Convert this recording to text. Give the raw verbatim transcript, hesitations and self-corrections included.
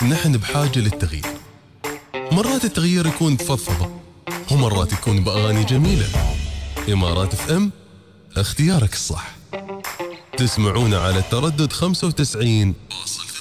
نحن بحاجة للتغيير. مرات التغيير يكون بفضفضة، ومرات يكون بأغاني جميلة. إمارات اف ام، اختيارك الصح. تسمعونا على التردد خمسة وتسعين فاصلة